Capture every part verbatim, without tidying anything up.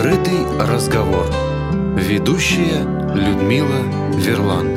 Открытый разговор. Ведущая Людмила Верлан.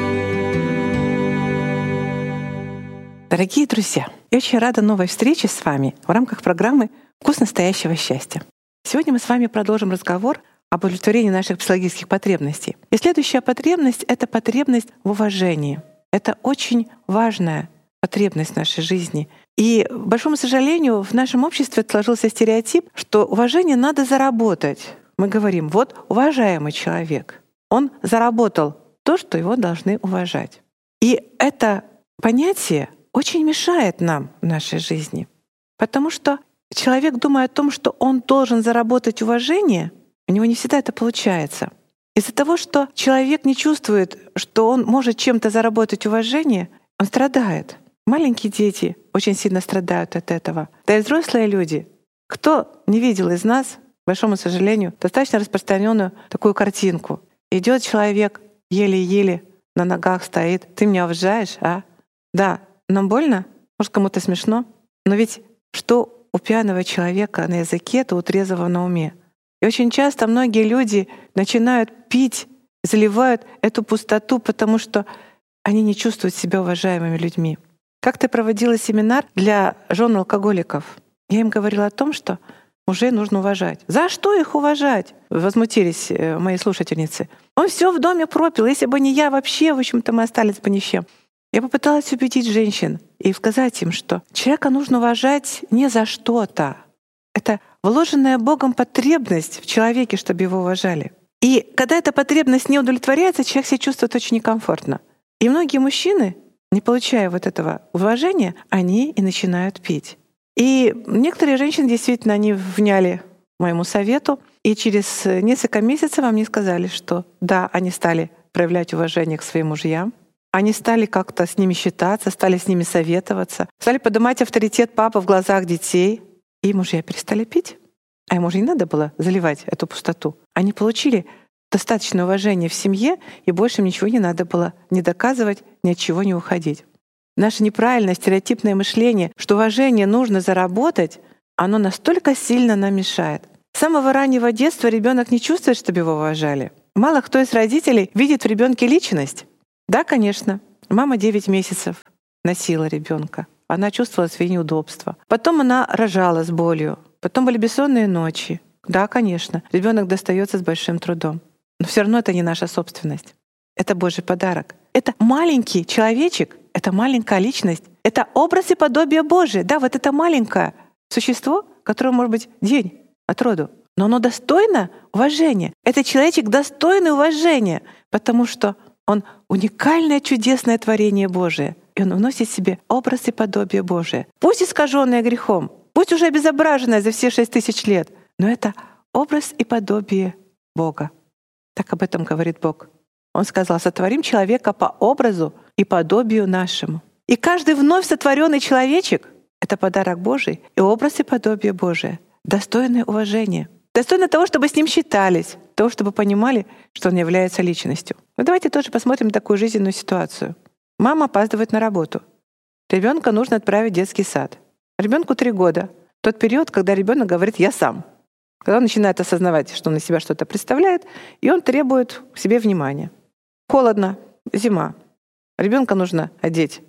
Дорогие друзья, я очень рада новой встрече с вами в рамках программы «Вкус настоящего счастья». Сегодня мы с вами продолжим разговор об удовлетворении наших психологических потребностей. И следующая потребность — это потребность в уважении. Это очень важная потребность в нашей жизни. И, к большому сожалению, в нашем обществе сложился стереотип, что уважение надо заработать. Мы говорим: вот уважаемый человек, он заработал то, что его должны уважать. И это понятие очень мешает нам в нашей жизни, потому что человек, думая о том, что он должен заработать уважение, у него не всегда это получается. Из-за того, что человек не чувствует, что он может чем-то заработать уважение, он страдает. Маленькие дети очень сильно страдают от этого. Да и взрослые люди. Кто не видел из нас, к большому сожалению, достаточно распространенную такую картинку. Идет человек, еле-еле на ногах стоит. Ты меня уважаешь, а? Да, нам больно, может, кому-то смешно. Но ведь что у пьяного человека на языке, то у трезвого на уме. И очень часто многие люди начинают пить, заливают эту пустоту, потому что они не чувствуют себя уважаемыми людьми. Как-то проводила семинар для жен алкоголиков. Я им говорила о том, что мужей нужно уважать. За что их уважать? Возмутились мои слушательницы. Он все в доме пропил. Если бы не я, вообще, в общем-то, мы остались бы ни с чем. Я попыталась убедить женщин и сказать им, что человека нужно уважать не за что-то. Это вложенная Богом потребность в человеке, чтобы его уважали. И когда эта потребность не удовлетворяется, человек себя чувствует очень некомфортно. И многие мужчины, не получая вот этого уважения, они и начинают пить. И некоторые женщины действительно, они вняли моему совету, и через несколько месяцев они сказали, что да, они стали проявлять уважение к своим мужьям, они стали как-то с ними считаться, стали с ними советоваться, стали поднимать авторитет папы в глазах детей, и мужья перестали пить. А ему же не надо было заливать эту пустоту. Они получили достаточное уважение в семье, и больше им ничего не надо было ни доказывать, ни от чего не уходить. Наше неправильное стереотипное мышление, что уважение нужно заработать, оно настолько сильно нам мешает. С самого раннего детства ребенок не чувствует, чтобы его уважали. Мало кто из родителей видит в ребенке личность. Да, конечно, мама девять месяцев носила ребенка. Она чувствовала свои неудобства. Потом она рожала с болью. Потом были бессонные ночи. Да, конечно, ребенок достается с большим трудом. Но все равно это не наша собственность. Это Божий подарок. Это маленький человечек, это маленькая личность, это образ и подобие Божие. Да, вот это маленькое существо, которое может быть день от роду, но оно достойно уважения. Этот человечек достойный уважения, потому что он уникальное, чудесное творение Божие. И он вносит в себе образ и подобие Божие. Пусть искаженное грехом, пусть уже обезображенное за все шесть тысяч лет, но это образ и подобие Бога. Так об этом говорит Бог. Он сказал: сотворим человека по образу и подобию нашему. И каждый вновь сотворенный человечек — это подарок Божий и образ и подобие Божие, достойное уважения, достойно того, чтобы с ним считались, того, чтобы понимали, что он является личностью. Но давайте тоже посмотрим такую жизненную ситуацию. Мама опаздывает на работу. Ребенка нужно отправить в детский сад. Ребенку три года. Тот период, когда ребенок говорит: «Я сам». Когда он начинает осознавать, что он из себя что-то представляет, и он требует к себе внимания. Холодно, зима. Ребенка нужно одеть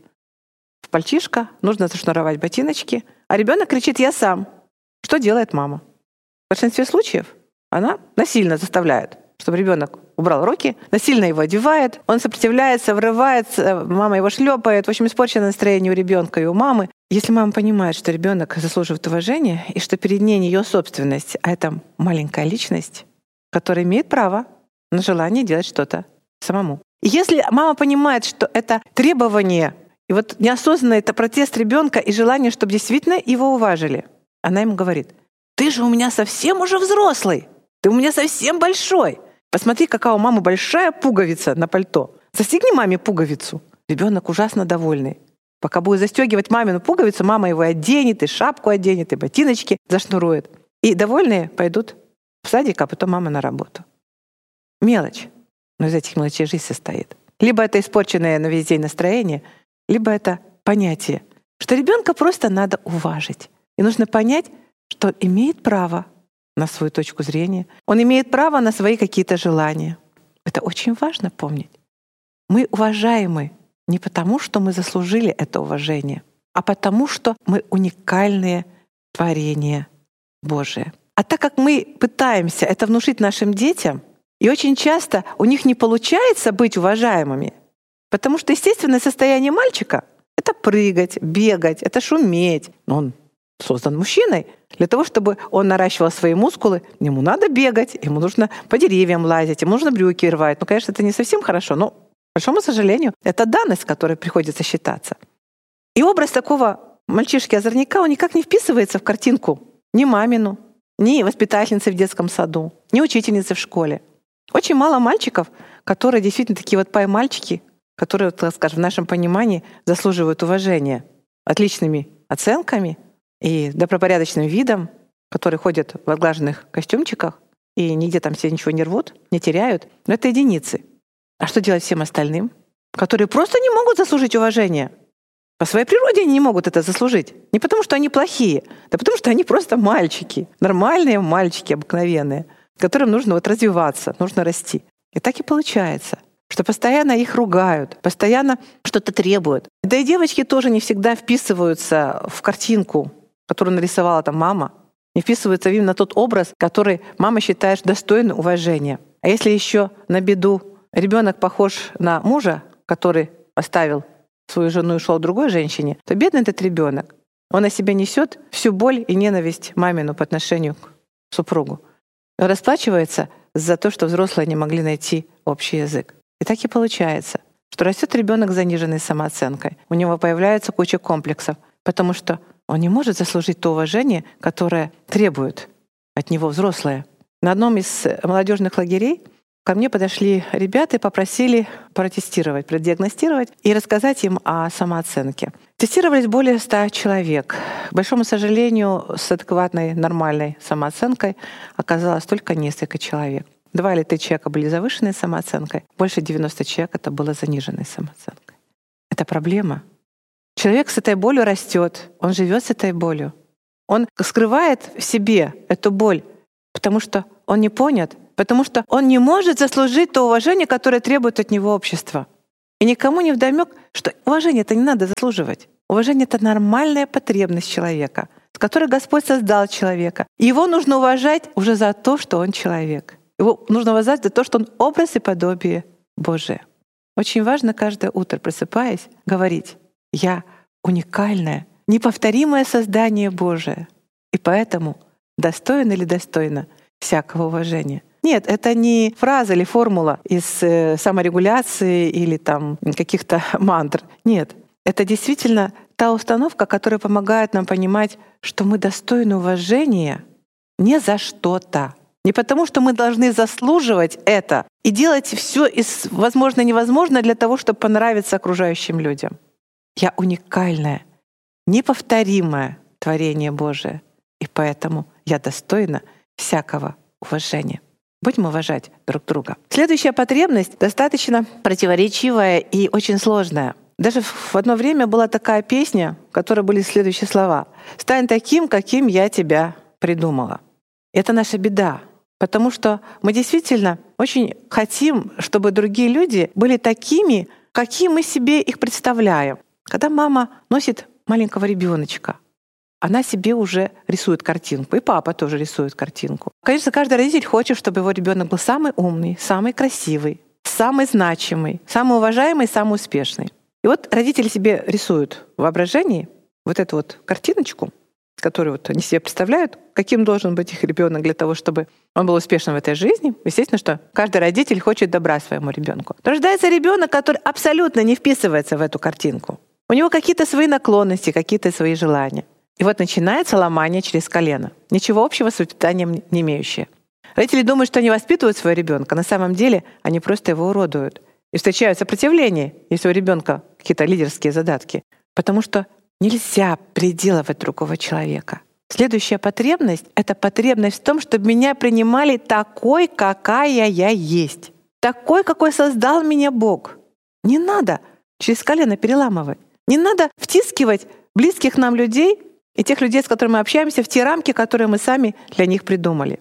в пальтишко, нужно зашнуровать ботиночки, а ребенок кричит: «Я сам». Что делает мама? В большинстве случаев она насильно заставляет, чтобы ребенок убрал руки, насильно его одевает, он сопротивляется, врывается, мама его шлепает. В общем, испорчено настроение у ребенка и у мамы. Если мама понимает, что ребенок заслуживает уважения и что перед ней не ее собственность, а это маленькая личность, которая имеет право на желание делать что-то самому. И если мама понимает, что это требование, и вот неосознанно это протест ребенка и желание, чтобы действительно его уважили, она ему говорит: «Ты же у меня совсем уже взрослый, ты у меня совсем большой. Посмотри, какая у мамы большая пуговица на пальто. Застегни маме пуговицу». Ребенок ужасно довольный. Пока будет застегивать мамину пуговицу, мама его оденет, и шапку оденет, и ботиночки зашнурует. И довольные пойдут в садик, а потом мама на работу. Мелочь. Но из этих мелочей жизнь состоит. Либо это испорченное на весь день настроение, либо это понятие, что ребенка просто надо уважить. И нужно понять, что он имеет право на свою точку зрения. Он имеет право на свои какие-то желания. Это очень важно помнить. Мы уважаемы не потому, что мы заслужили это уважение, а потому, что мы уникальные творения Божие. А так как мы пытаемся это внушить нашим детям, и очень часто у них не получается быть уважаемыми, потому что естественное состояние мальчика — это прыгать, бегать, это шуметь. Но он создан мужчиной. Для того, чтобы он наращивал свои мускулы, ему надо бегать, ему нужно по деревьям лазить, ему нужно брюки рвать. Ну, конечно, это не совсем хорошо, но, к большому сожалению, это данность, с которой приходится считаться. И образ такого мальчишки-озорника, он никак не вписывается в картинку ни мамину, ни воспитательницы в детском саду, ни учительницы в школе. Очень мало мальчиков, которые действительно такие вот пай-мальчики, которые, так скажем, в нашем понимании заслуживают уважения отличными оценками и добропорядочным видом, которые ходят в отглаженных костюмчиках и нигде там себе ничего не рвут, не теряют. Но это единицы. А что делать всем остальным, которые просто не могут заслужить уважения? По своей природе они не могут это заслужить. Не потому, что они плохие, да потому, что они просто мальчики, нормальные мальчики, обыкновенные, которым нужно вот развиваться, нужно расти. И так и получается, что постоянно их ругают, постоянно что-то требуют. Да и девочки тоже не всегда вписываются в картинку, которую нарисовала там мама, не вписываются именно тот образ, который мама считает достойным уважения. А если еще на беду ребенок похож на мужа, который оставил свою жену и ушел к другой женщине, то бедный этот ребенок, он на себе несет всю боль и ненависть мамину по отношению к супругу. Он расплачивается за то, что взрослые не могли найти общий язык. И так и получается, что растет ребенок с заниженной самооценкой. У него появляется куча комплексов, потому что он не может заслужить то уважение, которое требуют от него взрослые. На одном из молодежных лагерей ко мне подошли ребята и попросили протестировать, продиагностировать и рассказать им о самооценке. Тестировались более ста человек. К большому сожалению, с адекватной, нормальной самооценкой оказалось только несколько человек. Два или три человека были завышенной самооценкой, больше девяноста человек это было заниженной самооценкой. Это проблема. Человек с этой болью растет, он живет с этой болью. Он скрывает в себе эту боль, потому что он не понят, потому что он не может заслужить то уважение, которое требует от него общество. И никому не вдомёк, что уважение это не надо заслуживать. Уважение — это нормальная потребность человека, с которой Господь создал человека. И его нужно уважать уже за то, что он человек. Его нужно уважать за то, что он образ и подобие Божие. Очень важно каждое утро, просыпаясь, говорить: «Я уникальное, неповторимое создание Божие, и поэтому достоин или достойна всякого уважения». Нет, это не фраза или формула из саморегуляции или там каких-то мантр. Нет, это действительно та установка, которая помогает нам понимать, что мы достойны уважения не за что-то. Не потому, что мы должны заслуживать это и делать все из возможно невозможно для того, чтобы понравиться окружающим людям. Я уникальное, неповторимое творение Божие, и поэтому я достойна всякого уважения. Будем уважать друг друга. Следующая потребность достаточно противоречивая и очень сложная. Даже в одно время была такая песня, в которой были следующие слова: «Стань таким, каким я тебя придумала». Это наша беда, потому что мы действительно очень хотим, чтобы другие люди были такими, какие мы себе их представляем. Когда мама носит маленького ребеночка, она себе уже рисует картинку, и папа тоже рисует картинку. Конечно, каждый родитель хочет, чтобы его ребенок был самый умный, самый красивый, самый значимый, самый уважаемый, самый успешный. И вот родители себе рисуют в воображении вот эту вот картиночку, которую вот они себе представляют, каким должен быть их ребенок для того, чтобы он был успешным в этой жизни. Естественно, что каждый родитель хочет добра своему ребенку. Рождается ребенок, который абсолютно не вписывается в эту картинку. У него какие-то свои наклонности, какие-то свои желания. И вот начинается ломание через колено, ничего общего с воспитанием не имеющее. Родители думают, что они воспитывают своего ребенка, на самом деле они просто его уродуют. И встречают сопротивление, если у ребенка какие-то лидерские задатки, потому что нельзя пределывать другого человека. Следующая потребность — это потребность в том, чтобы меня принимали такой, какая я есть, такой, какой создал меня Бог. Не надо через колено переламывать, не надо втискивать близких нам людей и тех людей, с которыми мы общаемся, в те рамки, которые мы сами для них придумали.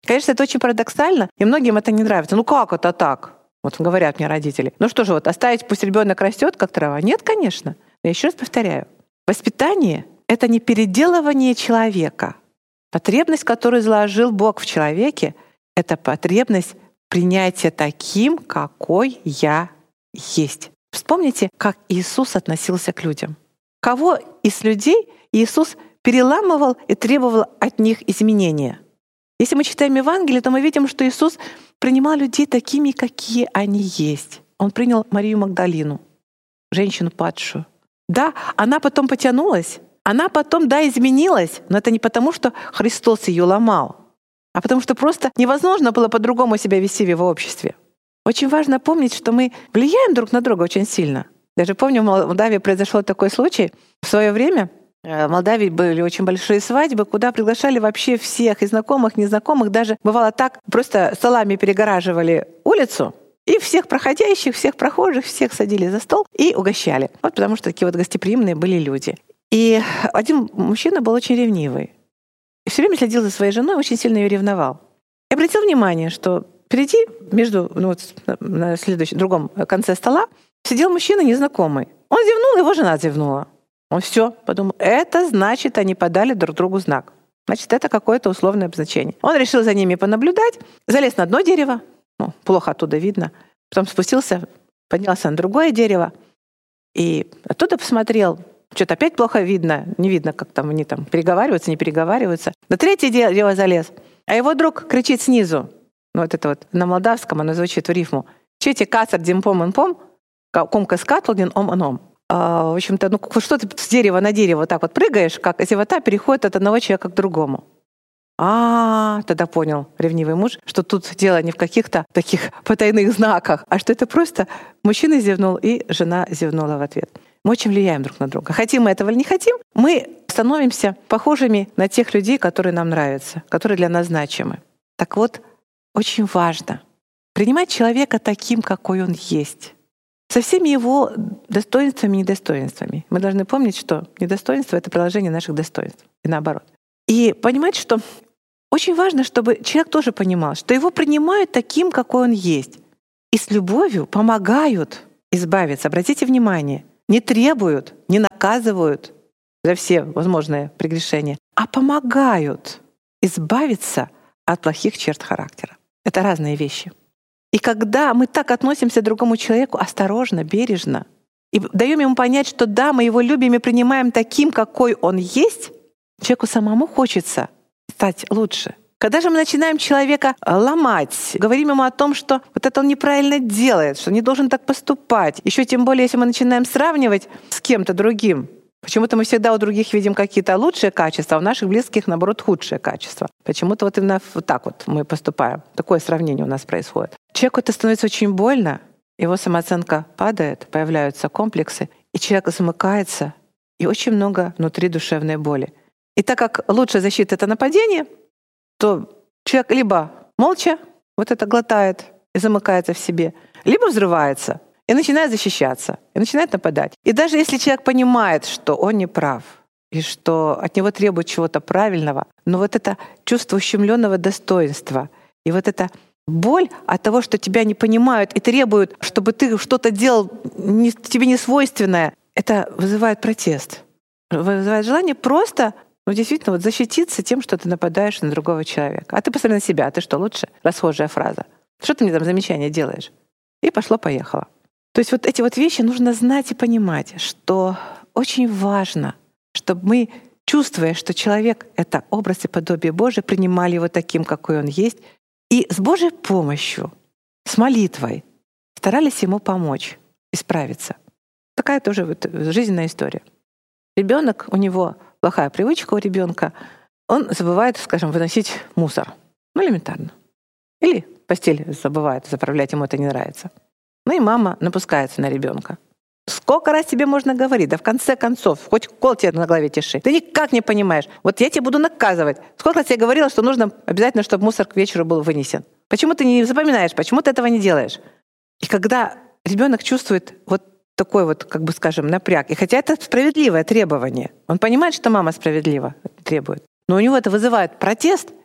Конечно, это очень парадоксально, и многим это не нравится. Ну как это так? Вот говорят мне родители. Ну что же, вот оставить, пусть ребенок растет, как трава? Нет, конечно. Я еще раз повторяю. Воспитание — это не переделывание человека. Потребность, которую заложил Бог в человеке, — это потребность принятия таким, какой я есть. Вспомните, как Иисус относился к людям. Кого из людей Иисус переламывал и требовал от них изменения? Если мы читаем Евангелие, то мы видим, что Иисус принимал людей такими, какие они есть. Он принял Марию Магдалину, женщину падшую. Да, она потом потянулась, она потом, да, изменилась, но это не потому, что Христос ее ломал, а потому что просто невозможно было по-другому себя вести в его обществе. Очень важно помнить, что мы влияем друг на друга очень сильно. Даже помню, в Молдавии произошел такой случай. В свое время в Молдавии были очень большие свадьбы, куда приглашали вообще всех, и знакомых, незнакомых. Даже бывало так, просто столами перегораживали улицу, и всех проходящих, всех прохожих, всех садили за стол и угощали. Вот потому что такие вот гостеприимные были люди. И один мужчина был очень ревнивый. И все время следил за своей женой, очень сильно ее ревновал. И обратил внимание, что впереди, между, ну вот на следующем, другом конце стола, сидел мужчина незнакомый. Он зевнул, его жена зевнула. Он все подумал, это значит, они подали друг другу знак. Значит, это какое-то условное обозначение. Он решил за ними понаблюдать, залез на одно дерево, ну, плохо оттуда видно, потом спустился, поднялся на другое дерево и оттуда посмотрел, что-то опять плохо видно, не видно, как там они там переговариваются, не переговариваются. На третье дерево залез, а его друг кричит снизу, ну вот это вот на молдавском оно звучит в рифму, «Чете кацар димпом-ин-пом, комка скатлдин ом-ом». В общем-то, ну что ты с дерева на дерево вот так вот прыгаешь, как зевота переходит от одного человека к другому. А, тогда понял ревнивый муж, что тут дело не в каких-то таких потайных знаках, а что это просто мужчина зевнул, и жена зевнула в ответ. Мы очень влияем друг на друга. Хотим мы этого или не хотим, мы становимся похожими на тех людей, которые нам нравятся, которые для нас значимы. Так вот, очень важно принимать человека таким, какой он есть, со всеми его достоинствами и недостоинствами. Мы должны помнить, что недостоинство — это продолжение наших достоинств, и наоборот. И понимать, что очень важно, чтобы человек тоже понимал, что его принимают таким, какой он есть, и с любовью помогают избавиться. Обратите внимание, не требуют, не наказывают за все возможные прегрешения, а помогают избавиться от плохих черт характера. Это разные вещи. И когда мы так относимся к другому человеку осторожно, бережно, и даем ему понять, что да, мы его любим и принимаем таким, какой он есть, человеку самому хочется стать лучше. Когда же мы начинаем человека ломать, говорим ему о том, что вот это он неправильно делает, что не должен так поступать, еще тем более, если мы начинаем сравнивать с кем-то другим, почему-то мы всегда у других видим какие-то лучшие качества, а у наших близких, наоборот, худшие качества. Почему-то вот именно вот так вот мы поступаем. Такое сравнение у нас происходит. Человеку это становится очень больно, его самооценка падает, появляются комплексы, и человек замыкается, и очень много внутри душевной боли. И так как лучшая защита — это нападение, то человек либо молча вот это глотает и замыкается в себе, либо взрывается и начинает защищаться, и начинает нападать. И даже если человек понимает, что он не прав, и что от него требует чего-то правильного, но вот это чувство ущемленного достоинства и вот эта боль от того, что тебя не понимают и требуют, чтобы ты что-то делал не, тебе не свойственное, это вызывает протест, вызывает желание просто, ну, действительно, вот защититься тем, что ты нападаешь на другого человека. А ты посмотри на себя, а ты что, лучше? Расхожая фраза. Что ты мне там замечания делаешь? И пошло-поехало. То есть вот эти вот вещи нужно знать и понимать, что очень важно, чтобы мы, чувствуя, что человек — это образ и подобие Божие, принимали его таким, какой он есть, и с Божьей помощью, с молитвой старались ему помочь исправиться. Такая тоже вот жизненная история. Ребенок, у него плохая привычка у ребенка, он забывает, скажем, выносить мусор. Ну, элементарно. Или постель забывает заправлять, ему это не нравится. Ну и мама напускается на ребенка. Сколько раз тебе можно говорить? Да в конце концов, хоть кол тебе на голове тиши. Ты никак не понимаешь. Вот я тебя буду наказывать. Сколько раз я говорила, что нужно обязательно, чтобы мусор к вечеру был вынесен. Почему ты не запоминаешь? Почему ты этого не делаешь? И когда ребенок чувствует вот такой вот, как бы скажем, напряг, и хотя это справедливое требование, он понимает, что мама справедливо требует, но у него это вызывает протест,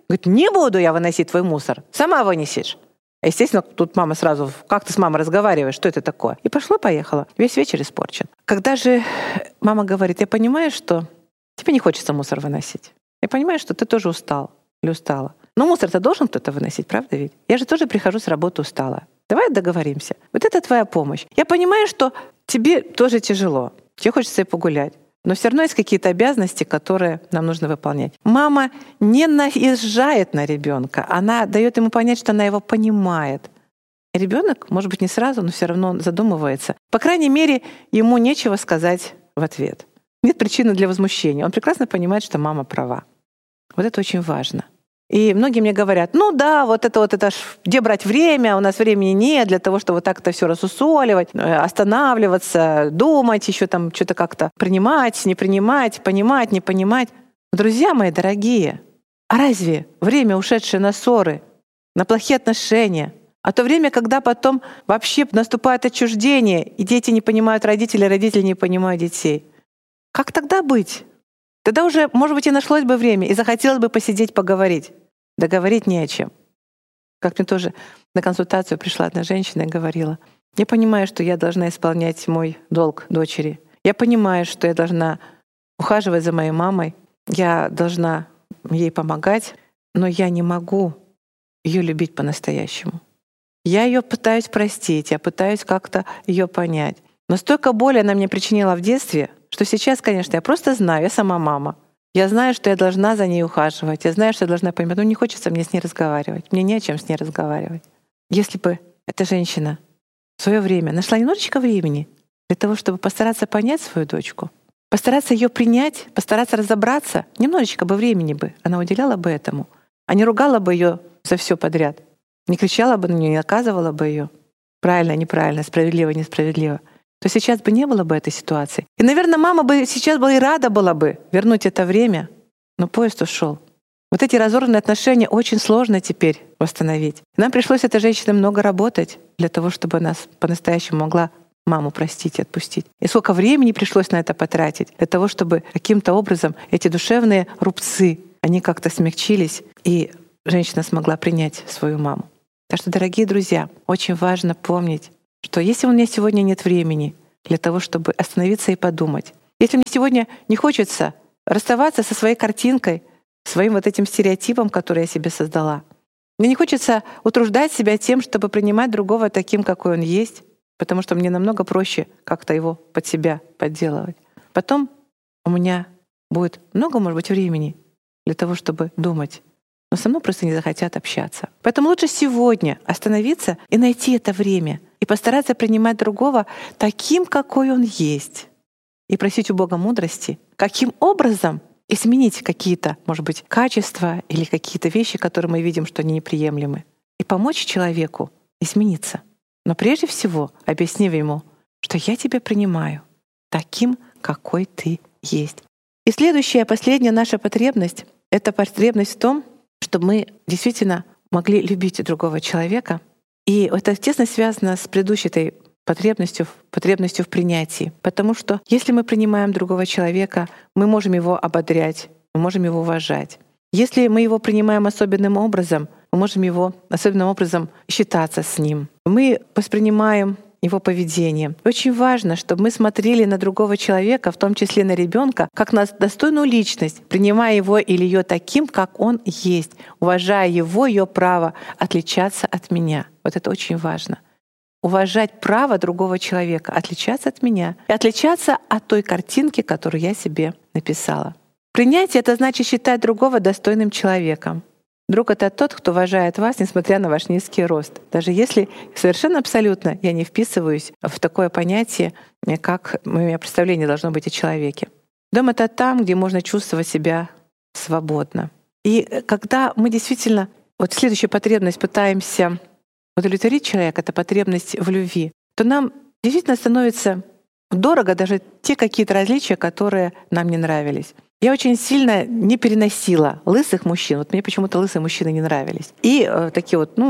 Говорит, не буду я выносить твой мусор, сама вынесешь. Естественно, тут мама сразу, как ты с мамой разговариваешь, что это такое? И пошло-поехало. Весь вечер испорчен. Когда же мама говорит, я понимаю, что тебе не хочется мусор выносить. Я понимаю, что ты тоже устал или устала. Но мусор-то должен кто-то выносить, правда ведь? Я же тоже прихожу с работы устала. Давай договоримся. Вот это твоя помощь. Я понимаю, что тебе тоже тяжело. Тебе хочется и погулять. Но все равно есть какие-то обязанности, которые нам нужно выполнять. Мама не наезжает на ребенка, она дает ему понять, что она его понимает. Ребенок, может быть, не сразу, но все равно задумывается. По крайней мере, ему нечего сказать в ответ. Нет причины для возмущения. Он прекрасно понимает, что мама права. Вот это очень важно. И многие мне говорят, ну да, вот это вот это ж, где брать время, у нас времени нет для того, чтобы вот так это все рассусоливать, останавливаться, думать, еще там что-то как-то принимать, не принимать, понимать, не понимать. Друзья мои дорогие, а разве время, ушедшее на ссоры, на плохие отношения, а то время, когда потом вообще наступает отчуждение, и дети не понимают родителей, родители не понимают детей, как тогда быть? Тогда уже, может быть, и нашлось бы время, и захотелось бы посидеть, поговорить. Да говорить не о чем. Как мне тоже на консультацию пришла одна женщина и говорила, я понимаю, что я должна исполнять мой долг дочери. Я понимаю, что я должна ухаживать за моей мамой, я должна ей помогать, но я не могу ее любить по-настоящему. Я ее пытаюсь простить, я пытаюсь как-то ее понять. Но столько боли она мне причинила в детстве, что сейчас, конечно, я просто знаю, я сама мама. Я знаю, что я должна за ней ухаживать, я знаю, что я должна понимать, но не хочется мне с ней разговаривать, мне не о чем с ней разговаривать. Если бы эта женщина в свое время нашла немножечко времени для того, чтобы постараться понять свою дочку, постараться ее принять, постараться разобраться, немножечко бы времени бы она уделяла бы этому, а не ругала бы ее за все подряд, не кричала бы на нее, не наказывала бы ее, правильно, неправильно, справедливо, несправедливо, то сейчас бы не было бы этой ситуации. И, наверное, мама бы сейчас была и рада была бы вернуть это время, но поезд ушел. Вот эти разорванные отношения очень сложно теперь восстановить. Нам пришлось этой женщине много работать для того, чтобы она по-настоящему могла маму простить и отпустить. И сколько времени пришлось на это потратить для того, чтобы каким-то образом эти душевные рубцы, они как-то смягчились, и женщина смогла принять свою маму. Так что, дорогие друзья, очень важно помнить, что если у меня сегодня нет времени для того, чтобы остановиться и подумать, если мне сегодня не хочется расставаться со своей картинкой, своим вот этим стереотипом, который я себе создала, мне не хочется утруждать себя тем, чтобы принимать другого таким, какой он есть, потому что мне намного проще как-то его под себя подделывать. Потом у меня будет много, может быть, времени для того, чтобы думать, но со мной просто не захотят общаться. Поэтому лучше сегодня остановиться и найти это время, и постараться принимать другого таким, какой он есть, и просить у Бога мудрости, каким образом изменить какие-то, может быть, качества или какие-то вещи, которые мы видим, что они неприемлемы, и помочь человеку измениться. Но прежде всего объяснив ему, что я тебя принимаю таким, какой ты есть. И следующая, последняя наша потребность — это потребность в том, чтобы мы действительно могли любить другого человека. И это тесно связано с предыдущей этой потребностью, потребностью в принятии. Потому что если мы принимаем другого человека, мы можем его ободрять, мы можем его уважать. Если мы его принимаем особенным образом, мы можем его особенным образом считаться с ним. Мы воспринимаем его поведение. Очень важно, чтобы мы смотрели на другого человека, в том числе на ребенка, как на достойную личность, принимая его или ее таким, как он есть, уважая его, ее право отличаться от меня. Вот это очень важно. Уважать право другого человека, отличаться от меня и отличаться от той картинки, которую я себе написала. Принятие — это значит считать другого достойным человеком. Друг — это тот, кто уважает вас, несмотря на ваш низкий рост. Даже если совершенно абсолютно я не вписываюсь в такое понятие, как мое представление должно быть о человеке. Дом — это там, где можно чувствовать себя свободно. И когда мы действительно, вот следующую потребность пытаемся удовлетворить человека, это потребность в любви, то нам действительно становится дорого даже те какие-то различия, которые нам не нравились. Я очень сильно не переносила лысых мужчин. Вот мне почему-то лысые мужчины не нравились. И э, такие вот, ну,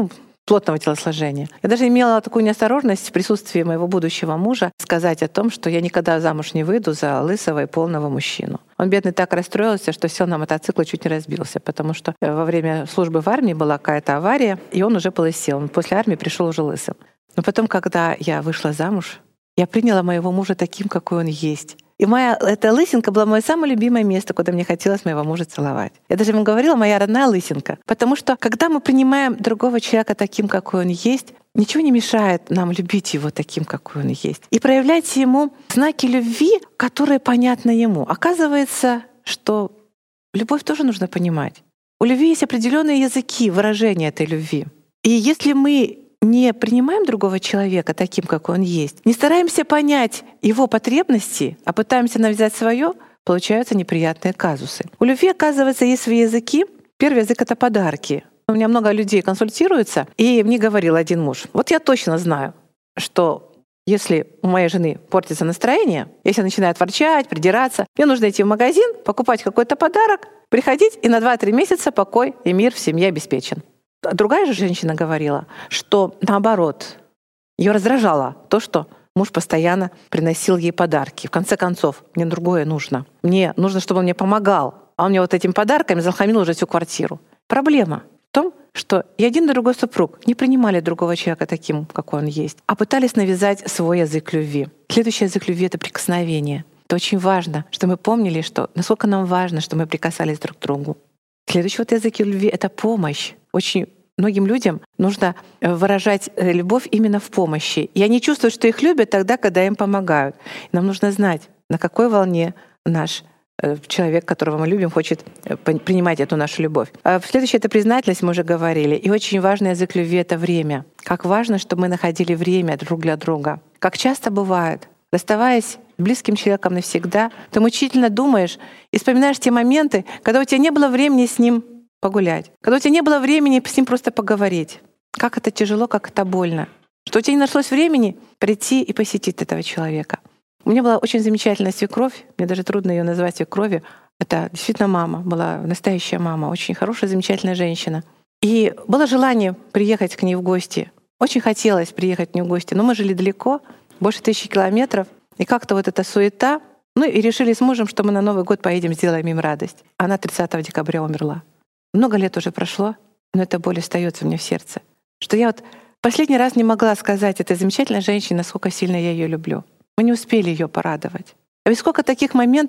плотного телосложения. Я даже имела такую неосторожность в присутствии моего будущего мужа сказать о том, что я никогда замуж не выйду за лысого и полного мужчину. Он, бедный, так расстроился, что сел на мотоцикл и чуть не разбился, потому что во время службы в армии была какая-то авария, и он уже полысел. Он после армии пришел уже лысым. Но потом, когда я вышла замуж, я приняла моего мужа таким, какой он есть. И моя эта лысинка была мое самое любимое место, куда мне хотелось моего мужа целовать. Я даже ему говорила, моя родная лысинка. Потому что, когда мы принимаем другого человека таким, какой он есть, ничего не мешает нам любить его таким, какой он есть. И проявлять ему знаки любви, которые понятны ему. Оказывается, что любовь тоже нужно понимать. У любви есть определенные языки выражения этой любви. И если мы не принимаем другого человека таким, какой он есть, не стараемся понять его потребности, а пытаемся навязать свое, получаются неприятные казусы. У любви, оказывается, есть свои языки. Первый язык — это подарки. У меня много людей консультируются, и мне говорил один муж: вот я точно знаю, что если у моей жены портится настроение, если она начинает ворчать, придираться, мне нужно идти в магазин, покупать какой-то подарок, приходить, и на два-три месяца покой и мир в семье обеспечен. Другая же женщина говорила, что наоборот, ее раздражало то, что муж постоянно приносил ей подарки. В конце концов, мне другое нужно. Мне нужно, чтобы он мне помогал, а он мне вот этими подарками залхамил уже всю квартиру. Проблема в том, что и один, и другой супруг не принимали другого человека таким, какой он есть, а пытались навязать свой язык любви. Следующий язык любви — это прикосновение. Это очень важно, что мы помнили, что насколько нам важно, что мы прикасались друг к другу. Следующий вот язык любви — это помощь. Очень многим людям нужно выражать любовь именно в помощи. И они чувствуют, что их любят тогда, когда им помогают. Нам нужно знать, на какой волне наш человек, которого мы любим, хочет принимать эту нашу любовь. А следующее — это признательность, мы уже говорили. И очень важный язык любви — это время. Как важно, чтобы мы находили время друг для друга. Как часто бывает, расставаясь с близким человеком навсегда, ты мучительно думаешь и вспоминаешь те моменты, когда у тебя не было времени с ним погулять, когда у тебя не было времени с ним просто поговорить. Как это тяжело, как это больно. Что у тебя не нашлось времени прийти и посетить этого человека. У меня была очень замечательная свекровь, мне даже трудно ее назвать свекровью. Это действительно мама, была настоящая мама, очень хорошая, замечательная женщина. И было желание приехать к ней в гости. Очень хотелось приехать к ней в гости, но мы жили далеко, больше тысячи километров. И как-то вот эта суета. Ну и решили с мужем, что мы на Новый год поедем, сделаем им радость. Она тридцатого декабря умерла. Много лет уже прошло, но эта боль остается у меня в сердце. Что я вот последний раз не могла сказать этой замечательной женщине, насколько сильно я ее люблю. Мы не успели ее порадовать. А ведь сколько таких моментов